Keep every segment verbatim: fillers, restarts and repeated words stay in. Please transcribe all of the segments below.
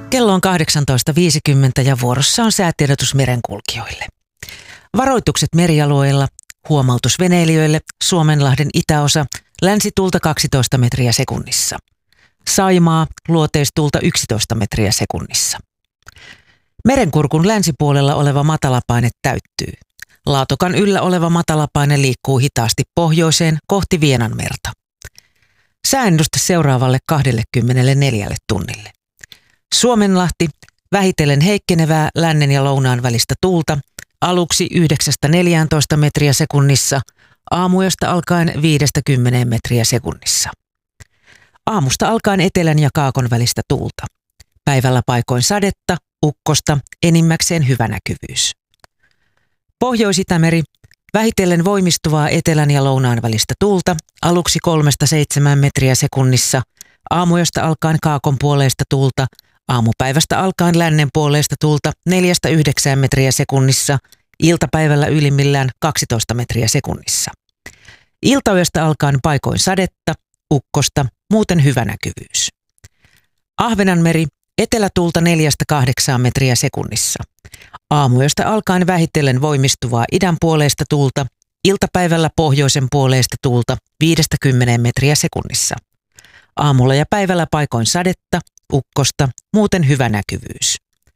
Kello on kahdeksantoista viisikymmentä ja vuorossa on säätiedotus merenkulkijoille. Varoitukset merialueilla, huomautus veneilijöille, Suomenlahden itäosa, länsituulta kaksitoista metriä sekunnissa. Saimaa, luoteistuulta yksitoista metriä sekunnissa. Merenkurkun länsipuolella oleva matalapaine täyttyy. Laatokan yllä oleva matalapaine liikkuu hitaasti pohjoiseen kohti Vienanmerta. Sääennuste seuraavalle kaksikymmentäneljä tunnille. Suomenlahti, vähitellen heikkenevää lännen ja lounaan välistä tuulta, aluksi yhdeksästä neljääntoista metriä sekunnissa, aamuyöstä alkaen viidestä kymmeneen metriä sekunnissa. Aamusta alkaen etelän ja kaakon välistä tuulta. Päivällä paikoin sadetta, ukkosta, enimmäkseen hyvä näkyvyys. Pohjois-Itämeri, vähitellen voimistuvaa etelän ja lounaan välistä tuulta, aluksi kolmesta seitsemään metriä sekunnissa, aamuyöstä alkaen kaakon puoleista tuulta, aamupäivästä alkaen lännen puoleista tuulta neljästä yhdeksään metriä sekunnissa, iltapäivällä ylimmillään kaksitoista metriä sekunnissa. Iltayöstä alkaen paikoin sadetta, ukkosta, muuten hyvä näkyvyys. Ahvenanmeri, etelätuulta neljästä kahdeksaan metriä sekunnissa. Aamuyöstä alkaen vähitellen voimistuvaa idän puoleista tuulta, iltapäivällä pohjoisen puoleista tuulta viidestä kymmeneen metriä sekunnissa. Aamulla ja päivällä paikoin sadetta, ukkosta, muuten hyvä näkyvyys.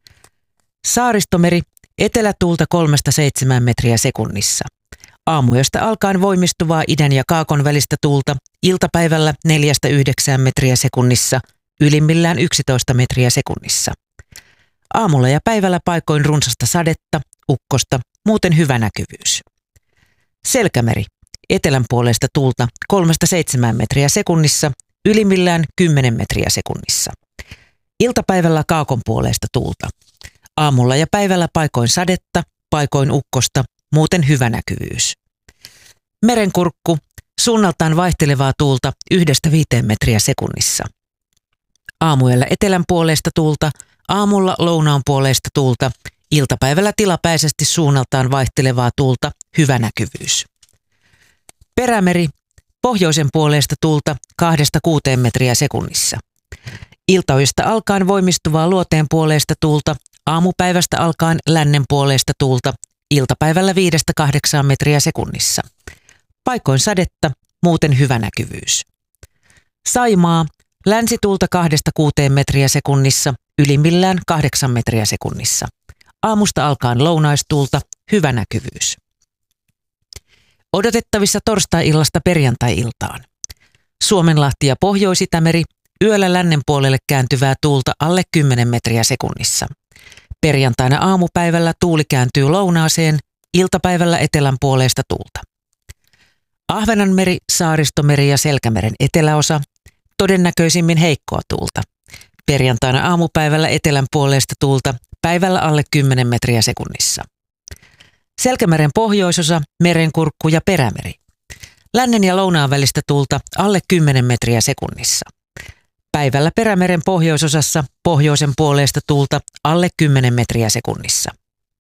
Saaristomeri, etelätuulta kolmesta seitsemään metriä sekunnissa. Aamuyöstä alkaen voimistuvaa idän ja kaakon välistä tuulta, iltapäivällä neljästä yhdeksään metriä sekunnissa, ylimmillään yksitoista metriä sekunnissa. Aamulla ja päivällä paikoin runsasta sadetta, ukkosta, muuten hyvä näkyvyys. Selkämeri, etelän puoleista tuulta kolmesta seitsemään metriä sekunnissa, ylimmillään kymmenen metriä sekunnissa. Iltapäivällä kaakon puoleista tuulta. Aamulla ja päivällä paikoin sadetta, paikoin ukkosta, muuten hyvä näkyvyys. Merenkurkku, suunnaltaan vaihtelevaa tuulta yhdestä viiteen metriä sekunnissa. Aamuyöllä etelän puoleista tuulta, aamulla lounaan puoleista tuulta, iltapäivällä tilapäisesti suunnaltaan vaihtelevaa tuulta, hyvä näkyvyys. Perämeri, pohjoisen puoleista tuulta kahdesta kuuteen metriä sekunnissa. Iltayöstä alkaen voimistuvaa luoteen puoleista tuulta, aamupäivästä alkaen lännen puoleista tuulta, iltapäivällä viidestä kahdeksaan metriä sekunnissa. Paikoin sadetta, muuten hyvä näkyvyys. Saimaa, länsituulta kahdesta kuuteen metriä sekunnissa, ylimmillään kahdeksan metriä sekunnissa. Aamusta alkaen lounaistuulta, hyvä näkyvyys. Odotettavissa torstai-illasta perjantai-iltaan. Suomenlahti ja Pohjois-Itämeri, yöllä lännen puolelle kääntyvää tuulta alle kymmenen metriä sekunnissa. Perjantaina aamupäivällä tuuli kääntyy lounaaseen, iltapäivällä etelän puoleista tuulta. Ahvenanmeri, Saaristomeri ja Selkämeren eteläosa, todennäköisimmin heikkoa tuulta. Perjantaina aamupäivällä etelän puoleista tuulta, päivällä alle kymmenen metriä sekunnissa. Selkämeren pohjoisosa, merenkurkku ja perämeri. Lännen ja lounaan välistä tuulta alle kymmenen metriä sekunnissa. Päivällä perämeren pohjoisosassa pohjoisen puoleista tuulta alle kymmenen metriä sekunnissa.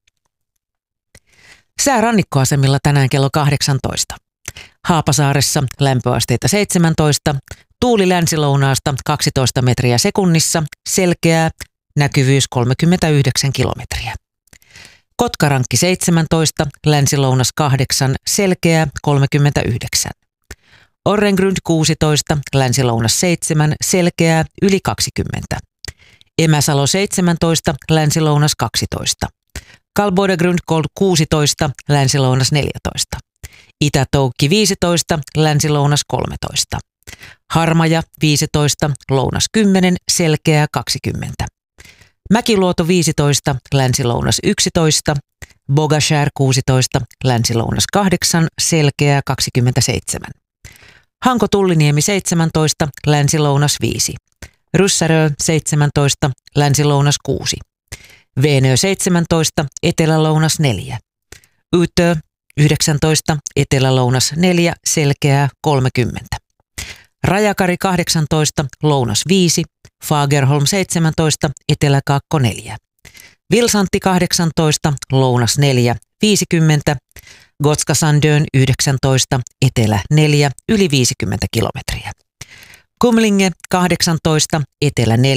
Sää rannikkoasemilla tänään kello kahdeksantoista. Haapasaaressa lämpöasteita seitsemäntoista, tuuli länsilounaasta kaksitoista metriä sekunnissa, selkeää, näkyvyys kolmekymmentäyhdeksän kilometriä. Kotkarankki seitsemäntoista, länsilounas kahdeksan, selkeää kolmekymmentäyhdeksän. Orrengrund kuusitoista, länsilounas seitsemän, selkeää yli kaksikymmentä. Emäsalo seitsemäntoista, länsilounas kaksitoista. Kalbodagrund kuusitoista, länsilounas neljätoista. Itätoukki viisitoista, länsilounas kolmetoista. Harmaja viisitoista, lounas kymmenen, selkeää kaksikymmentä. Mäkiluoto viisitoista, länsilounas yksitoista. Bogashär kuusitoista, länsilounas kahdeksan, selkeää kaksikymmentäseitsemän. Hanko-Tulliniemi seitsemäntoista, länsilounas viisi. Ryssärö seitsemäntoista, länsilounas kuusi. Veenö seitsemäntoista, etelälounas neljä. Ytö yhdeksäntoista, etelälounas neljä, selkeää kolmekymmentä. Rajakari kahdeksantoista, lounas viisi. Fagerholm seitsemäntoista, eteläkaakko neljä. Vilsantti kahdeksantoista, lounas neljä, viisikymmentä. Gotskasandön yhdeksäntoista, etelä neljä, yli viisikymmentä kilometriä. Kumlinge kahdeksantoista, etelä neljä,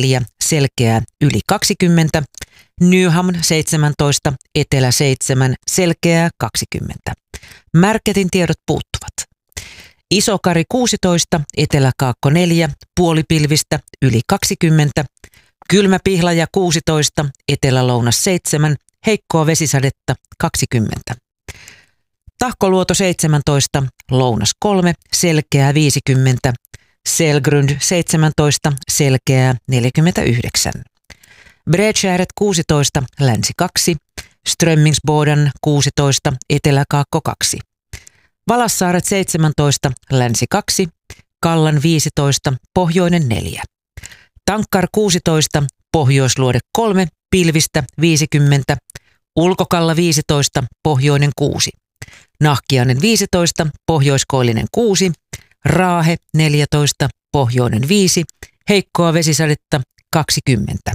selkeää yli kaksikymmentä, Newham seitsemäntoista, etelä seitsemän, selkeää kaksikymmentä. Märketin tiedot puuttuvat. Isokari kuusitoista, etelä-kaakko neljä, puolipilvistä yli kaksikymmentä, Kylmä-Pihlaja kuusitoista, etelä-lounas seitsemän, heikkoa vesisadetta kaksikymmentä. Tahkoluoto seitsemäntoista, lounas kolme, selkeää viisikymmentä, Selgrund seitsemäntoista, selkeää neljäkymmentäyhdeksän. Bredgäret kuusitoista, länsi kaksi, Strömmingsboden kuusitoista, etelä-kaakko kaksi. Valassaaret seitsemäntoista, länsi kaksi, Kallan viisitoista, pohjoinen neljä. Tankkar kuusitoista, pohjoisluode kolme, pilvistä viisikymmentä, Ulkokalla viisitoista, pohjoinen kuusi. Nahkiainen viisitoista, pohjoiskoillinen kuusi, Raahe neljätoista, pohjoinen viisi, heikkoa vesisadetta kaksikymmentä.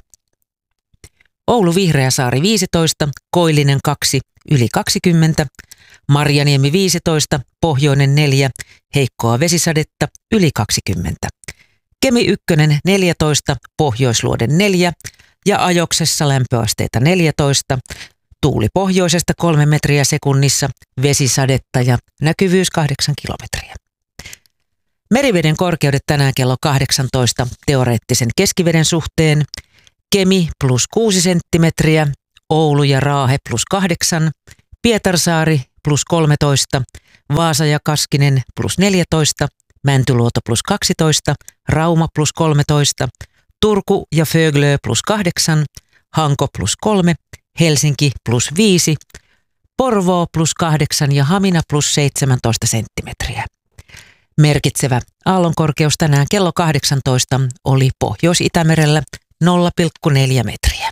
Oulu Vihreäsaari viisitoista, koillinen kaksi, yli kaksikymmentä, Marjaniemi viisitoista, pohjoinen neljä, heikkoa vesisadetta yli kaksikymmentä. Kemi ykkönen neljätoista, pohjoisluode neljä ja Ajoksessa lämpöasteita neljätoista, tuuli pohjoisesta kolme metriä sekunnissa, vesisadetta ja näkyvyys kahdeksan kilometriä. Meriveden korkeudet tänään kello kahdeksantoista teoreettisen keskiveden suhteen, Kemi plus kuusi senttimetriä, Oulu ja Raahe plus kahdeksan, Pietarsaari plus kolmetoista, Vaasa ja Kaskinen plus neljätoista, Mäntyluoto plus kaksitoista, Rauma plus kolmetoista, Turku ja Föglö plus kahdeksan, Hanko plus kolme, Helsinki plus viisi, Porvoo plus kahdeksan ja Hamina plus seitsemäntoista senttimetriä. Merkitsevä aallonkorkeus tänään kello kahdeksantoista oli Pohjois-Itämerellä nolla pilkku neljä metriä.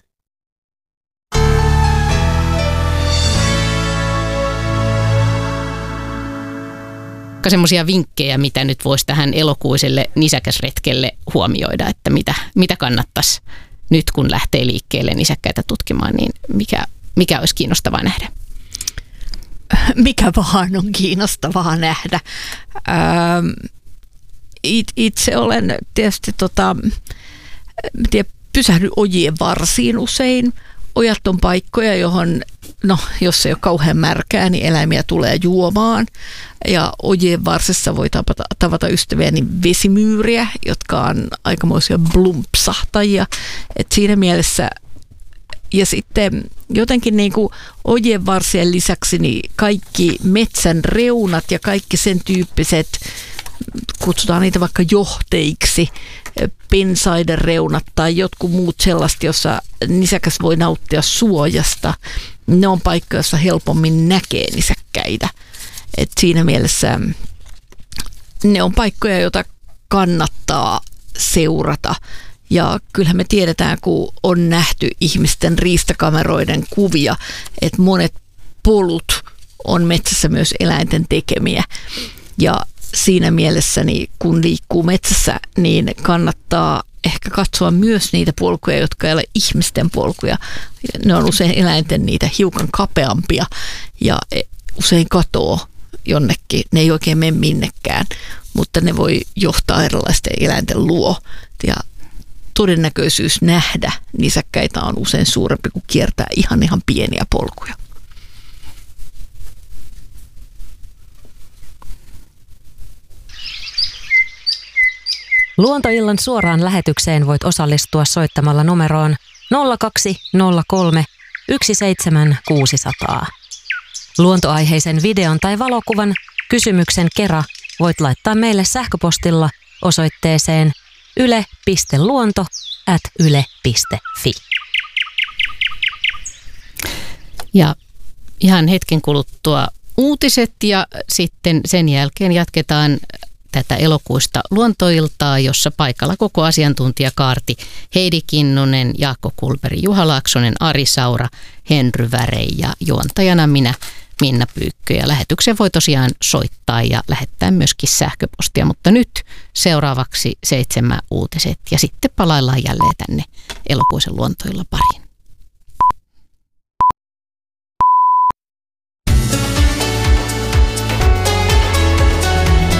Semmoisia vinkkejä, mitä nyt voisi tähän elokuiselle nisäkäsretkelle huomioida, että mitä, mitä kannattaisi nyt, kun lähtee liikkeelle nisäkkäitä tutkimaan, niin mikä, mikä olisi kiinnostavaa nähdä? Mikä vaan on kiinnostavaa nähdä. Ähm, it, itse olen tietysti tota, tiedä, pysähdy ojien varsiin usein. Ojat on paikkoja, johon, no jos ei ole kauhean märkää, niin eläimiä tulee juomaan. Ja ojien varsissa voi tavata, tavata ystäviä niin vesimyyriä, jotka on aikamoisia blumpsahtajia. Et siinä mielessä, ja sitten jotenkin niin kuin ojien varsien lisäksi niin kaikki metsän reunat ja kaikki sen tyyppiset, kutsutaan niitä vaikka johteiksi, pensaiden reunat tai jotkut muut sellaista, jossa nisäkäs voi nauttia suojasta. Ne on paikkoja, joissa helpommin näkee nisäkkäitä. Et siinä mielessä ne on paikkoja, joita kannattaa seurata. Ja kyllähän me tiedetään, kun on nähty ihmisten riistakameroiden kuvia, että monet polut on metsässä myös eläinten tekemiä. Ja siinä mielessä, niin kun liikkuu metsässä, niin kannattaa ehkä katsoa myös niitä polkuja, jotka ei ole ihmisten polkuja. Ne on usein eläinten niitä hiukan kapeampia ja usein katoo jonnekin. Ne ei oikein mene minnekään, mutta ne voi johtaa erilaisten eläinten luo. Ja todennäköisyys nähdä nisäkkäitä on usein suurempi kuin kiertää ihan ihan pieniä polkuja. Luontoillan suoraan lähetykseen voit osallistua soittamalla numeroon nolla kaksi nolla kolme yksi seitsemän kuusi nolla nolla. Luontoaiheisen videon tai valokuvan kysymyksen kera voit laittaa meille sähköpostilla osoitteeseen yle piste luonto ät yle piste fi. Ja ihan hetken kuluttua uutiset ja sitten sen jälkeen jatketaan tätä elokuista luontoiltaa, jossa paikalla koko asiantuntijakaarti Heidi Kinnunen, Jaakko Kulberi, Juha Laaksonen, Ari Saura, Henry Värei ja juontajana minä, Minna Pyykkö. Ja lähetykseen voi tosiaan soittaa ja lähettää myöskin sähköpostia, mutta nyt seuraavaksi seitsemän uutiset ja sitten palaillaan jälleen tänne elokuisen luontoilla pariin.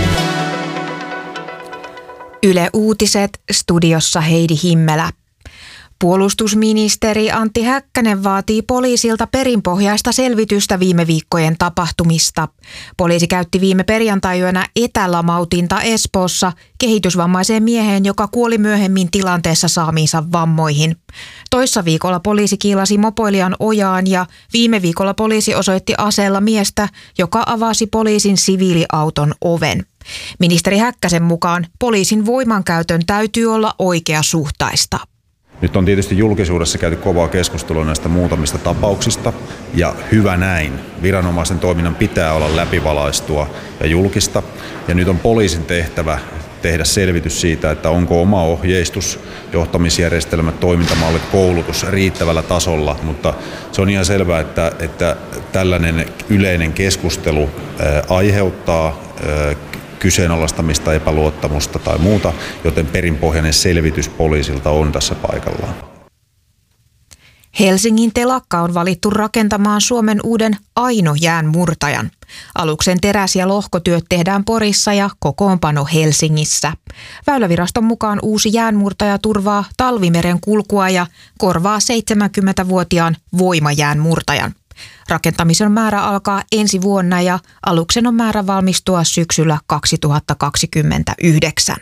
Yle Uutiset, studiossa Heidi Himmelä. Puolustusministeri Antti Häkkänen vaatii poliisilta perinpohjaista selvitystä viime viikkojen tapahtumista. Poliisi käytti viime perjantaiyönä etälamautinta Espoossa kehitysvammaiseen mieheen, joka kuoli myöhemmin tilanteessa saamiinsa vammoihin. Toissa viikolla poliisi kiilasi mopoilijan ojaan ja viime viikolla poliisi osoitti aseella miestä, joka avasi poliisin siviiliauton oven. Ministeri Häkkäsen mukaan poliisin voimankäytön täytyy olla oikeasuhtaista. Nyt on tietysti julkisuudessa käyty kovaa keskustelua näistä muutamista tapauksista, ja hyvä näin. Viranomaisen toiminnan pitää olla läpivalaistua ja julkista, ja nyt on poliisin tehtävä tehdä selvitys siitä, että onko oma ohjeistus, johtamisjärjestelmät, toimintamallit, koulutus riittävällä tasolla, mutta se on ihan selvää, että, että tällainen yleinen keskustelu ää, aiheuttaa ää, kyseenalaistamista, epäluottamusta tai muuta, joten perinpohjainen selvitys poliisilta on tässä paikallaan. Helsingin telakka on valittu rakentamaan Suomen uuden Aino-jäänmurtajan. Aluksen teräs- ja lohkotyöt tehdään Porissa ja kokoonpano Helsingissä. Väyläviraston mukaan uusi jäänmurtaja turvaa talvimeren kulkua ja korvaa seitsemänkymmentävuotiaan voimajäänmurtajan. Rakentamisen määrä alkaa ensi vuonna ja aluksen on määrä valmistua syksyllä kaksituhattakaksikymmentäyhdeksän.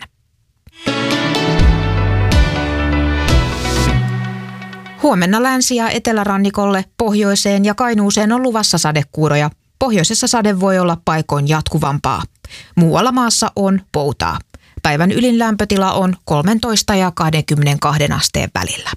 Huomenna länsi- ja etelärannikolle, pohjoiseen ja Kainuuseen on luvassa sadekuuroja. Pohjoisessa sade voi olla paikoin jatkuvampaa. Muualla maassa on poutaa. Päivän ylin lämpötila on kolmetoista ja kaksikymmentäkaksi asteen välillä.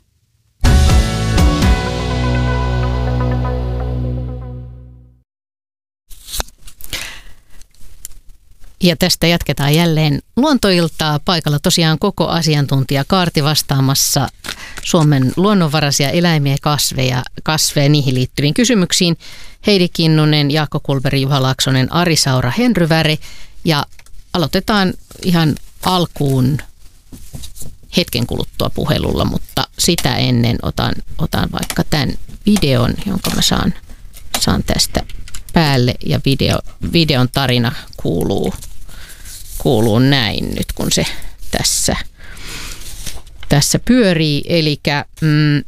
Ja tästä jatketaan jälleen luontoiltaa. Paikalla tosiaan koko asiantuntijakaarti vastaamassa Suomen luonnonvaraisia eläimiä, kasveja, kasveja niihin liittyviin kysymyksiin. Heidi Kinnunen, Jaakko Kulberi, Juha Laaksonen, Ari Saura, Henry Väre. Ja aloitetaan ihan alkuun hetken kuluttua puhelulla, mutta sitä ennen otan, otan vaikka tämän videon, jonka mä saan, saan tästä päälle, ja video, videon tarina kuuluu, kuuluu näin nyt, kun se tässä, tässä pyörii. Elikkä, mm,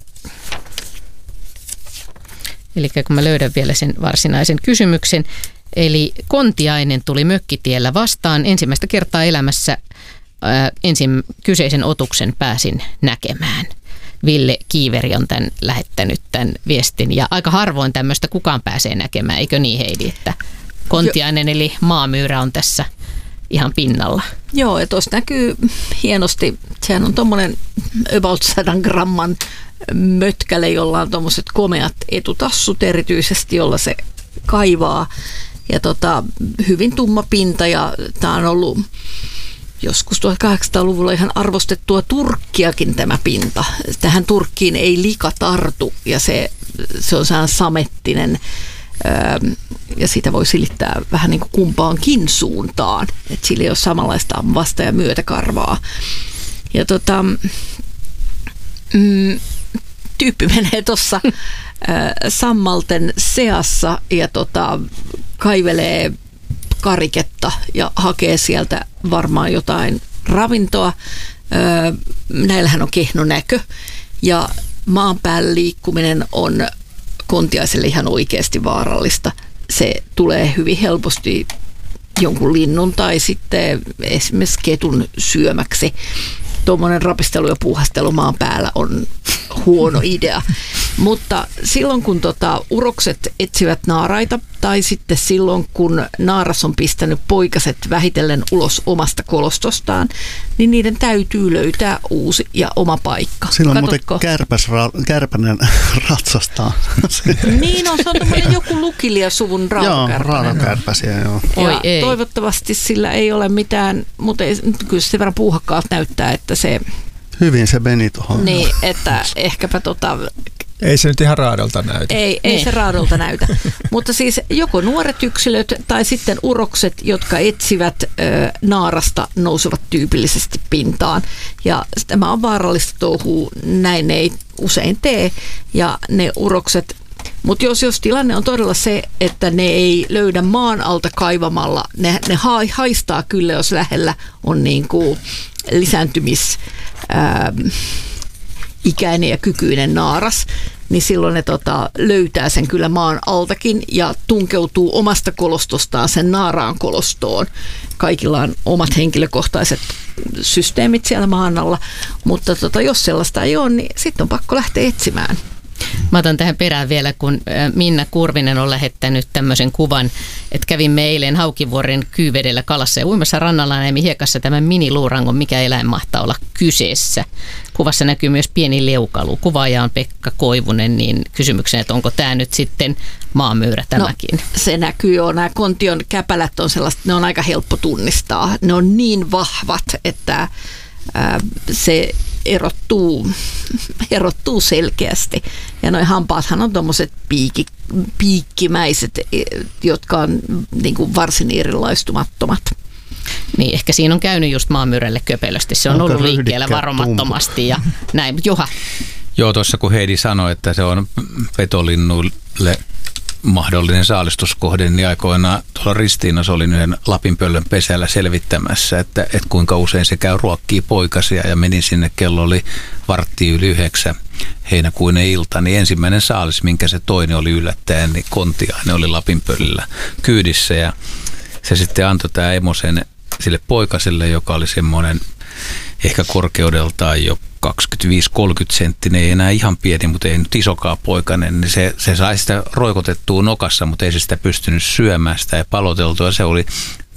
elikkä kun mä löydän vielä sen varsinaisen kysymyksen. Eli Kontiainen tuli mökkitiellä vastaan. Ensimmäistä kertaa elämässä ää, ensin kyseisen otuksen pääsin näkemään. Ville Kiiveri on tämän lähettänyt tämän viestin, ja aika harvoin tämmöistä kukaan pääsee näkemään, eikö niin, Heidi, että Kontiainen eli maamyyrä on tässä ihan pinnalla. Joo, ja tuossa näkyy hienosti, sehän on tuommoinen about sadan gramman mötkäle, jolla on tuommoiset komeat etutassut erityisesti, jolla se kaivaa, ja tota, hyvin tumma pinta, ja tämä on ollut joskus tuhatkahdeksansataaluvulla ihan arvostettua Turkkiakin tämä pinta. Tähän Turkkiin ei lika tartu, ja se, se on sehän samettinen, ja sitä voi silittää vähän niin kuin kumpaankin suuntaan, että sillä ei ole samanlaista vasta- ja myötäkarvaa. Ja tota, mm, tyyppi menee tuossa sammalten seassa ja tota, kaivelee kariketta ja hakee sieltä varmaan jotain ravintoa. Öö, näillähän on kehno näkö, ja maan päällä liikkuminen on Kontiaiselle ihan oikeasti vaarallista. Se tulee hyvin helposti jonkun linnun tai sitten esimerkiksi ketun syömäksi. Tuommoinen rapistelu ja puuhastelu maan päällä on huono idea. Mutta silloin kun tota, urokset etsivät naaraita, tai sitten silloin kun naaras on pistänyt poikaset vähitellen ulos omasta kolostostaan, niin niiden täytyy löytää uusi ja oma paikka. Silloin Katutko? muuten kärpäs, kärpänen ratsastaa. Niin on, se on tämmöinen joku Lukilia-suvun rautokärpänen. Joo, rautokärpäsiä, joo. Oi, ei. Toivottavasti sillä ei ole mitään, mutta ei, kyllä se sen verran puuhakkaalta näyttää, että se... Hyvin se meni tuohon. Niin, että ehkäpä tota... Ei se nyt ihan raadolta näytä. Ei, ei se raadolta näytä. Mutta siis joko nuoret yksilöt tai sitten urokset, jotka etsivät ö, naarasta, nousevat tyypillisesti pintaan. Ja tämä on vaarallista touhua, näin ei usein tee. Ja ne urokset, mutta jos, jos tilanne on todella se, että ne ei löydä maan alta kaivamalla, ne, ne ha, haistaa kyllä, jos lähellä on niin kuin lisääntymis... Ää, ikäinen ja kykyinen naaras, niin silloin ne tota, löytää sen kyllä maan altakin ja tunkeutuu omasta kolostostaan sen naaraan kolostoon. Kaikilla on omat henkilökohtaiset systeemit siellä maan alla, mutta tota, jos sellaista ei ole, niin sitten on pakko lähteä etsimään. Mä otan tähän perään vielä, kun Minna Kurvinen on lähettänyt tämmöisen kuvan, että kävimme eilen Haukivuoren Kyyvedellä kalassa ja uimassa rannalla näimme hiekassa tämän miniluurangon, mikä eläin mahtaa olla kyseessä. Kuvassa näkyy myös pieni leukalu. Kuvaaja on Pekka Koivunen, niin kysymyksen, että onko tämä nyt sitten maamyyrä tämäkin? No, se näkyy jo. Nämä kontion käpälät on sellaiset, ne on aika helppo tunnistaa. Ne on niin vahvat, että ää, se erottuu, erottuu selkeästi. Ja noi hampaathan on tuommoiset piikki, piikkimäiset, jotka on niin kuin varsin erilaistumattomat. Niin, ehkä siinä on käynyt just maamyrälle köpelösti. Se on Onko ollut liikkeellä varomattomasti ja näin. Juha. Joo, tuossa kun Heidi sanoi, että se on petolinnuille mahdollinen saalistuskohde, niin aikoinaan tuolla Ristiinassa olin yhden lapinpöllön pesällä selvittämässä, että, että kuinka usein se käy ruokkii poikasia, ja menin sinne, kello oli vartti yli yhdeksän heinäkuinen ilta, niin ensimmäinen saalis, minkä se toinen oli yllättäen, niin kontiainen oli lapinpöllillä kyydissä, ja se sitten antoi tämä emo sen sille poikaselle, joka oli semmoinen ehkä korkeudeltaan jo kaksikymmentäviisi kolmekymmentä senttinen, ei enää ihan pieni, mutta ei nyt isokaan poikainen, niin se, se sai sitä roikotettua nokassa, mutta ei se sitä pystynyt syömään, sitä ei paloteltua. Se oli